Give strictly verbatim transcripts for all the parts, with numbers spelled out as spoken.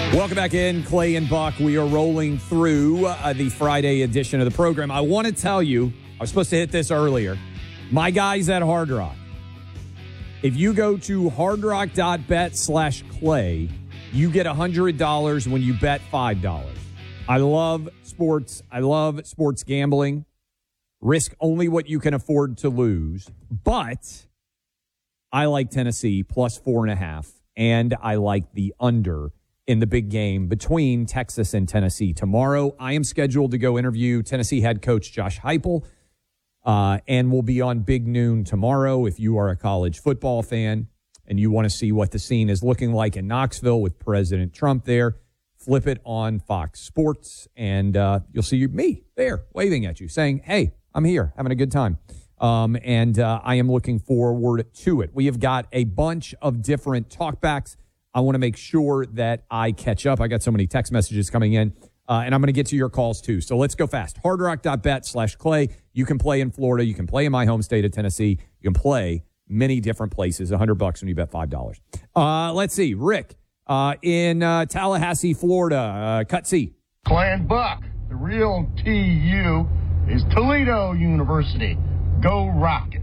Welcome back in, Clay and Buck. We are rolling through uh, the Friday edition of the program. I want to tell you, I was supposed to hit this earlier. My guys at Hard Rock. If you go to hardrock.bet slash Clay, you get one hundred dollars when you bet five dollars. I love sports. I love sports gambling. Risk only what you can afford to lose. But I like Tennessee plus four and a half, and I like the under in the big game between Texas and Tennessee tomorrow. I am scheduled to go interview Tennessee head coach Josh Heupel, uh, and we'll be on Big Noon tomorrow. If you are a college football fan and you want to see what the scene is looking like in Knoxville with President Trump there, flip it on Fox Sports, and uh, you'll see me there waving at you, saying, hey, I'm here, having a good time. Um, and uh, I am looking forward to it. We have got a bunch of different talkbacks. I want to make sure that I catch up. I got so many text messages coming in, uh, and I'm going to get to your calls too. So let's go fast. hardrock.bet slash Clay. You can play in Florida. You can play in my home state of Tennessee. You can play many different places. one hundred bucks when you bet five dollars. Uh, let's see. Rick uh, in uh, Tallahassee, Florida. Uh, cut C. Clay and Buck. The real T U is Toledo University. Go Rockets.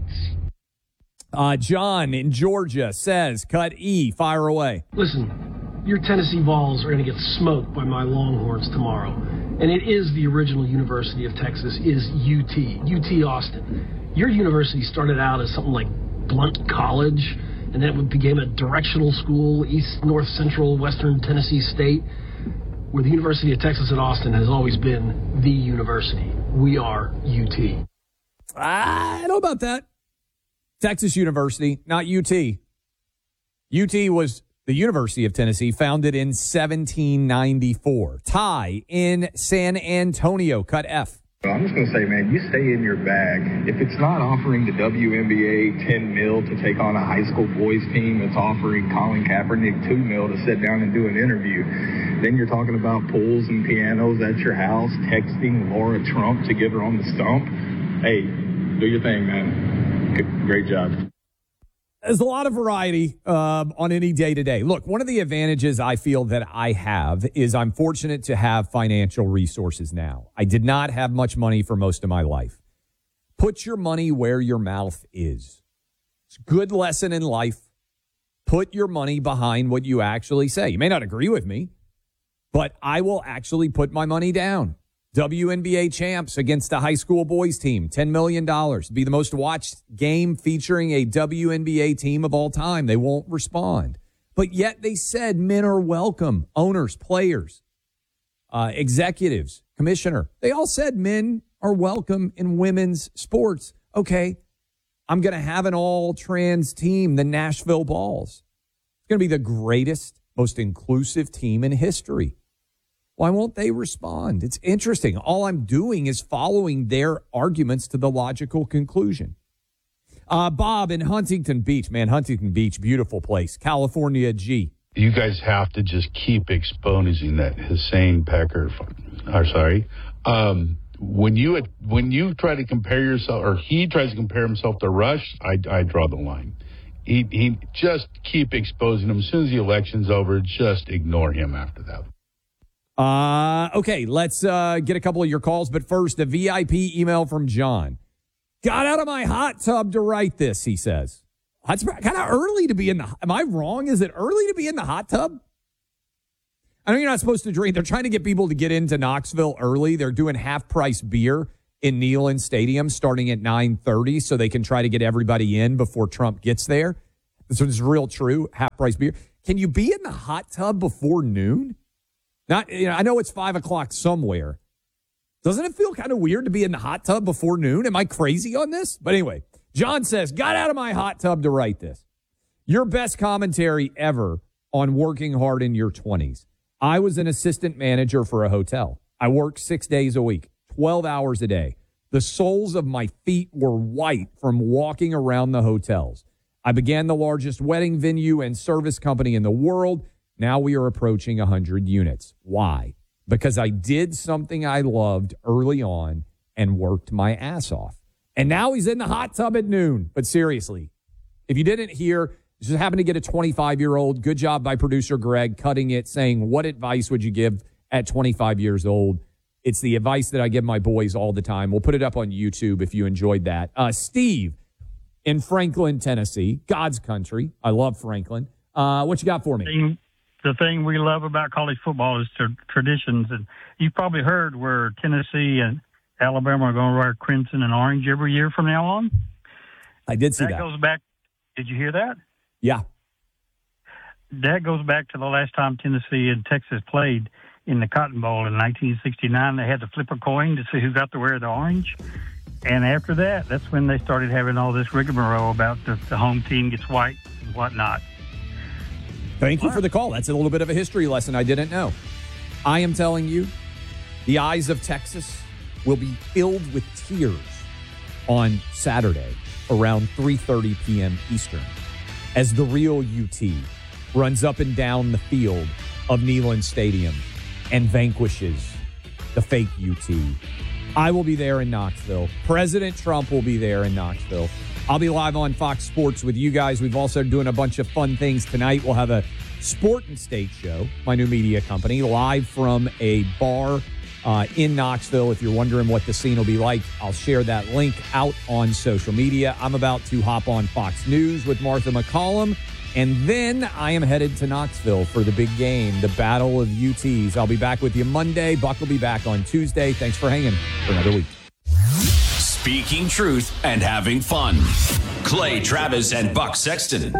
Uh, John in Georgia says, cut E, fire away. Listen, your Tennessee Vols are going to get smoked by my Longhorns tomorrow. And it is the original University of Texas, is U T, U T Austin. Your university started out as something like Blunt College, and then it became a directional school, East, North, Central, Western Tennessee State, where the University of Texas at Austin has always been the university. We are U T. I don't know about that. Texas University, not U T. U T was the University of Tennessee, founded in seventeen ninety-four. Ty in San Antonio, cut F. I'm just going to say, man, you stay in your bag. If it's not offering the W N B A ten mil to take on a high school boys team that's offering Colin Kaepernick two mil to sit down and do an interview, then you're talking about pools and pianos at your house, texting Laura Trump to get her on the stump. Hey, do your thing, man. Great job. There's a lot of variety um, on any day-to-day. Look, one of the advantages I feel that I have is I'm fortunate to have financial resources now. I did not have much money for most of my life. Put your money where your mouth is. It's a good lesson in life. Put your money behind what you actually say. You may not agree with me, but I will actually put my money down. W N B A champs against a high school boys team, ten million dollars. Be the most watched game featuring a W N B A team of all time. They won't respond. But yet they said men are welcome. Owners, players, uh, executives, commissioner. They all said men are welcome in women's sports. Okay, I'm going to have an all-trans team, the Nashville Balls. It's going to be the greatest, most inclusive team in history. Why won't they respond? It's interesting. All I'm doing is following their arguments to the logical conclusion. Uh, Bob in Huntington Beach. Man, Huntington Beach, beautiful place. California G. You guys have to just keep exposing that Hussein Pecker. Or sorry. Um, when you when you try to compare yourself, or he tries to compare himself to Rush, I, I draw the line. He, he just keep exposing him. As soon as the election's over, just ignore him after that. Uh, okay, let's uh, get a couple of your calls. But first, a V I P email from John. Got out of my hot tub to write this, he says. It's kind of early to be in the... Am I wrong? Is it early to be in the hot tub? I know you're not supposed to drink. They're trying to get people to get into Knoxville early. They're doing half-price beer in Neyland Stadium starting at nine thirty so they can try to get everybody in before Trump gets there. So this is real true, half-price beer. Can you be in the hot tub before noon? Not, you know, I know it's five o'clock somewhere. Doesn't it feel kind of weird to be in the hot tub before noon? Am I crazy on this? But anyway, John says, got out of my hot tub to write this. Your best commentary ever on working hard in your twenties. I was an assistant manager for a hotel. I worked six days a week, twelve hours a day. The soles of my feet were white from walking around the hotels. I began the largest wedding venue and service company in the world. Now we are approaching one hundred units. Why? Because I did something I loved early on and worked my ass off. And now he's in the hot tub at noon. But seriously, if you didn't hear, Just happened to get a twenty-five-year-old. Good job by producer Greg cutting it, saying, what advice would you give at twenty-five years old? It's the advice that I give my boys all the time. We'll put it up on YouTube if you enjoyed that. Uh, Steve in Franklin, Tennessee, God's country. I love Franklin. Uh, what you got for me? The thing we love about college football is tra- traditions. And you've probably heard where Tennessee and Alabama are going to wear crimson and orange every year from now on. I did see that. That goes back. Did you hear that? Yeah. That goes back to the last time Tennessee and Texas played in the Cotton Bowl in nineteen sixty-nine. They had to flip a coin to see who got to wear the orange. And after that, that's when they started having all this rigmarole about the, the home team gets white and whatnot. Thank you for the call. That's a little bit of a history lesson I didn't know. I am telling you, the eyes of Texas will be filled with tears on Saturday around three thirty p.m. Eastern as the real U T runs up and down the field of Neyland Stadium and vanquishes the fake U T. I will be there in Knoxville. President Trump will be there in Knoxville. I'll be live on Fox Sports with you guys. We've also doing a bunch of fun things tonight. We'll have a Sport and State show, my new media company, live from a bar uh, in Knoxville. If you're wondering what the scene will be like, I'll share that link out on social media. I'm about to hop on Fox News with Martha McCallum, and then I am headed to Knoxville for the big game, the Battle of U Ts. I'll be back with you Monday. Buck will be back on Tuesday. Thanks for hanging for another week. Speaking truth and having fun. Clay Travis and Buck Sexton.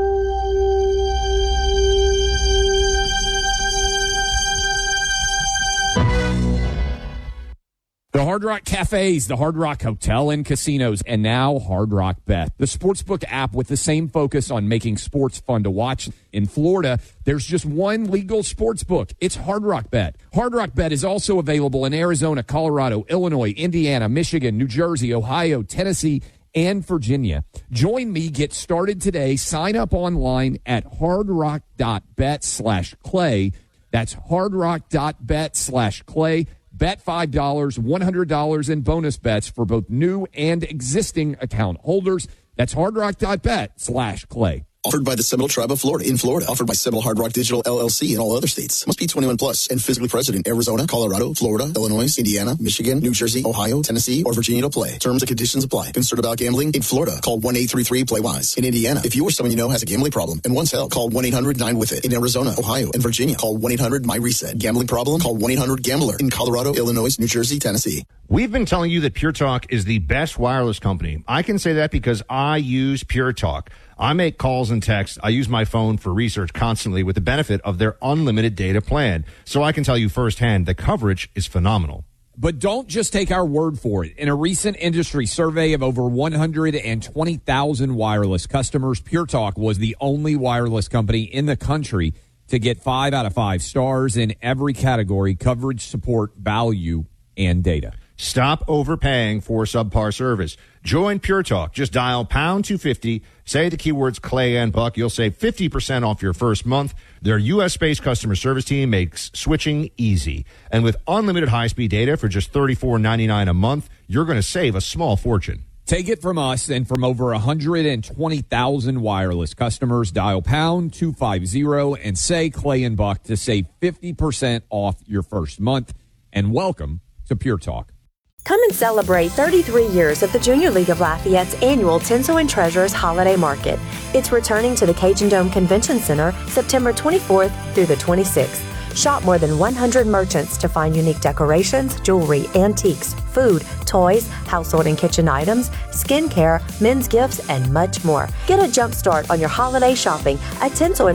The Hard Rock Cafes, the Hard Rock Hotel and Casinos, and now Hard Rock Bet, the sportsbook app with the same focus on making sports fun to watch. In Florida, there's just one legal sportsbook. It's Hard Rock Bet. Hard Rock Bet is also available in Arizona, Colorado, Illinois, Indiana, Michigan, New Jersey, Ohio, Tennessee, and Virginia. Join me. Get started today. Sign up online at hardrock.bet slash clay. That's hardrock.bet slash clay. Bet five dollars, one hundred dollars in bonus bets for both new and existing account holders. That's hardrock.bet slash clay. Offered by the Seminole Tribe of Florida in Florida. Offered by Seminole Hard Rock Digital L L C in all other states. Must be twenty-one plus and physically present in Arizona, Colorado, Florida, Illinois, Indiana, Michigan, New Jersey, Ohio, Tennessee, or Virginia to play. Terms and conditions apply. Concerned about gambling? In Florida, call one eight three three play wise. In Indiana, if you or someone you know has a gambling problem and wants help, call one eight hundred nine with it. In Arizona, Ohio, and Virginia, call one eight hundred my reset. Gambling problem? Call one eight hundred gambler. In Colorado, Illinois, New Jersey, Tennessee. We've been telling you that Pure Talk is the best wireless company. I can say that because I use Pure Talk. I make calls and texts. I use my phone for research constantly with the benefit of their unlimited data plan. So I can tell you firsthand, the coverage is phenomenal. But don't just take our word for it. In a recent industry survey of over one hundred twenty thousand wireless customers, Pure Talk was the only wireless company in the country to get five out of five stars in every category: coverage, support, value, and data. Stop overpaying for subpar service. Join Pure Talk. Just dial pound two fifty, say the keywords Clay and Buck. You'll save fifty percent off your first month. Their U S-based customer service team makes switching easy. And with unlimited high-speed data for just thirty-four ninety-nine a month, you're going to save a small fortune. Take it from us and from over one hundred twenty thousand wireless customers. Dial pound two fifty and say Clay and Buck to save fifty percent off your first month. And welcome to Pure Talk. Come and celebrate thirty-three years of the Junior League of Lafayette's annual Tinsel and Treasures Holiday Market. It's returning to the Cajun Dome Convention Center September twenty-fourth through the twenty-sixth. Shop more than one hundred merchants to find unique decorations, jewelry, antiques, food, toys, household and kitchen items, skincare, men's gifts, and much more. Get a jump start on your holiday shopping at Tinsel and